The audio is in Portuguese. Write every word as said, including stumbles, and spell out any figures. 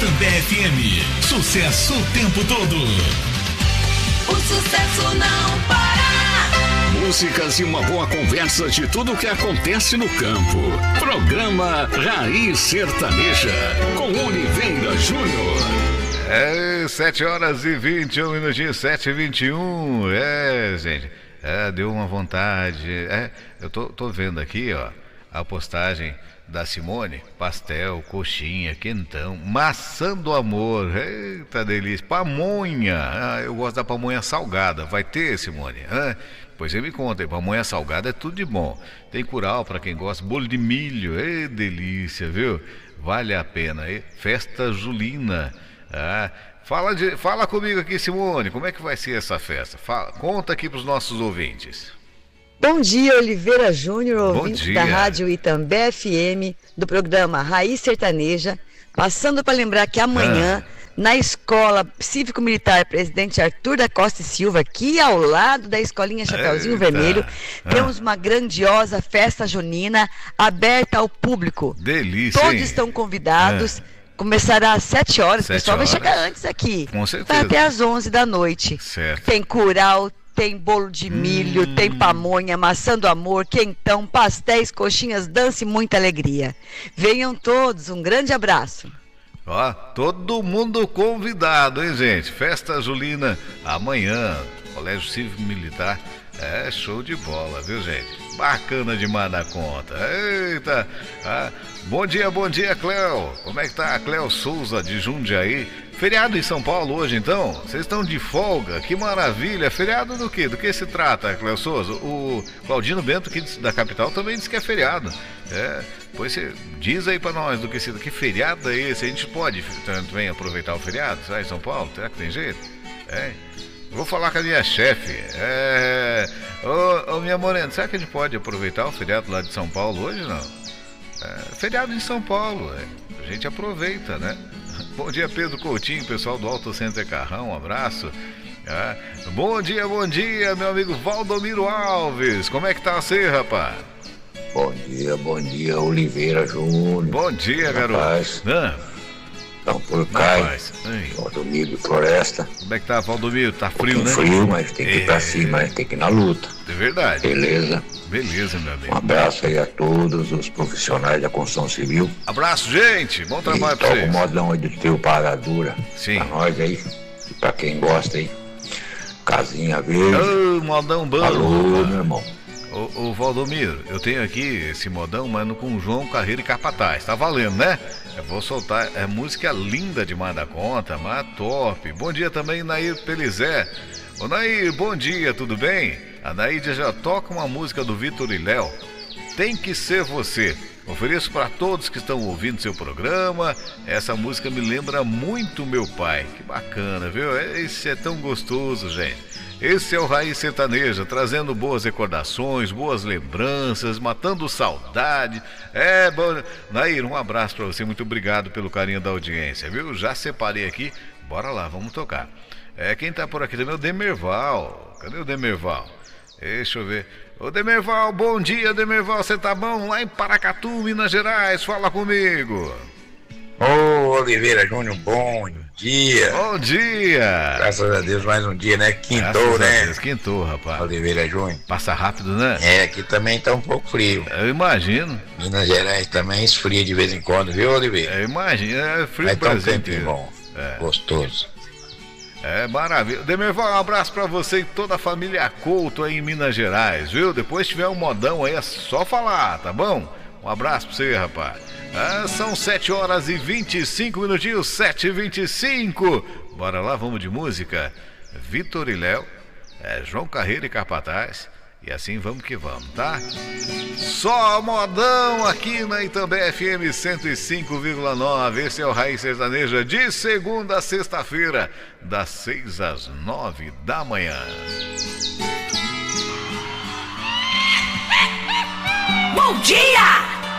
Itambé F M. Sucesso o tempo todo. O sucesso não para. Músicas e uma boa conversa de tudo o que acontece no campo. Programa Raiz Sertaneja, com Oliveira Júnior. É, sete horas e vinte e um minutinhos, sete e vinte e um. É, gente, é, deu uma vontade. É, eu tô, tô vendo aqui, ó, a postagem da Simone: pastel, coxinha, quentão, maçã do amor. Eita delícia, pamonha. Ah, eu gosto da pamonha salgada. Vai ter, Simone? Ah, pois você me conta, pamonha salgada é tudo de bom. Tem curau para quem gosta, bolo de milho. Ei, delícia, viu? Vale a pena. E festa julina. Ah, fala, de, fala comigo aqui, Simone, como é que vai ser essa festa? Fala, conta aqui para os nossos ouvintes. Bom dia, Oliveira Júnior, ouvinte da dia. Rádio Itambé F M, do programa Raiz Sertaneja. Passando para lembrar que amanhã, ah. na Escola Cívico-Militar Presidente Arthur da Costa e Silva, aqui ao lado da Escolinha Chapeuzinho Eita. Vermelho, ah. temos uma grandiosa festa junina aberta ao público. Delícia, Todos hein? estão convidados. Ah. Começará às sete horas, o pessoal horas. vai chegar antes aqui. Com certeza. Vai até às onze da noite. Certo. Tem curau, tem bolo de milho, hum. tem pamonha, maçã do amor, quentão, pastéis, coxinhas, dança e muita alegria. Venham todos, um grande abraço. Ó, todo mundo convidado, hein, gente? Festa julina amanhã, Colégio Cívico Militar. É show de bola, viu, gente? Bacana demais da conta. Eita! Ah, bom dia, bom dia, Cléo. Como é que tá a Cléo Souza de Jundiaí? Feriado em São Paulo hoje, então? Vocês estão de folga? Que maravilha! Feriado do quê? Do que se trata, Cléo Souza? O Claudino Bento, aqui da capital, também disse que é feriado. É, pois você diz aí pra nós do que se... Que feriado é esse? A gente pode também aproveitar o feriado? Será em São Paulo? Será que tem jeito? É... Vou falar com a minha chefe. É... Ô, ô, minha morena, será que a gente pode aproveitar o feriado lá de São Paulo hoje, não? É, feriado em São Paulo, é. A gente aproveita, né? Bom dia, Pedro Coutinho, pessoal do Auto Center Carrão, um abraço. É. Bom dia, bom dia, meu amigo Valdomiro Alves. Como é que tá você, rapaz? Bom dia, bom dia, Oliveira Júnior. Bom dia, garoto. Ah. Então, por cá, Valdomiro de Floresta. Como é que tá, Valdomiro? Tá frio, um né? frio, mas tem que ir é... pra cima, mas tem que ir na luta. É verdade. Beleza? Beleza, meu amigo. Um abraço aí a todos os profissionais da construção civil. Abraço, gente. Bom trabalho e pra vocês. Toca o modão aí do teu Paradura. Sim. Pra nós aí. E pra quem gosta aí. Casinha verde. Ô, modão bom. Alô, meu irmão. Ô, ô, Valdomiro, eu tenho aqui esse modão, mano, com o João Carreiro e Capataz. Tá valendo, né? Eu vou soltar. É música linda demais da conta, mas top. Bom dia também, Nair Pelizé. Ô, Nair, bom dia, tudo bem? A Naídia já toca uma música do Vitor e Léo. Tem que ser você. Ofereço para todos que estão ouvindo seu programa. Essa música me lembra muito meu pai. Que bacana, viu? Esse é tão gostoso, gente. Esse é o Raiz Sertaneja, trazendo boas recordações, boas lembranças, matando saudade. É, bom... Nair, um abraço para você, muito obrigado pelo carinho da audiência, viu? Já separei aqui, bora lá, vamos tocar. É, quem tá por aqui também é o Demerval. Cadê o Demerval? Deixa eu ver. Ô Demerval, bom dia, Demerval, você tá bom? Lá em Paracatu, Minas Gerais, fala comigo. Ô Oliveira Júnior, bom dia. Bom dia. Graças a Deus, mais um dia, né? Quintou, né? Deus, quintou, rapaz. Oliveira Júnior. Passa rápido, né? É, aqui também tá um pouco frio. Eu imagino. Minas Gerais também esfria de vez em quando, viu, Oliveira? Eu imagino, é frio. Vai tá um tempinho bom, é. Gostoso. É maravilha. Demerval, um abraço pra você e toda a família Couto aí em Minas Gerais, viu? Depois tiver um modão aí, é só falar, tá bom? Um abraço pra você, rapaz. Ah, são sete horas e vinte e cinco minutinhos, sete e vinte e cinco. Bora lá, vamos de música. Vitor e Léo, é, João Carreiro e Capataz. E assim vamos que vamos, tá? Só modão aqui na Itambé F M cento e cinco vírgula nove. Esse é o Raiz Sertaneja de segunda a sexta-feira, das seis às nove da manhã. Bom dia!